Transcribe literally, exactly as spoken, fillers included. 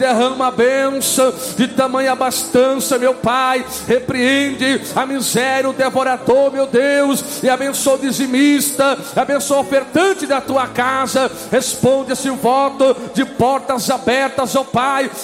Derrama a bênção de tamanha abastança, meu Pai. Repreende a miséria, o devorador, meu Deus, e abençoa o dizimista, abençoa o ofertante da tua casa. Responde esse voto de portas abertas, ó Pai.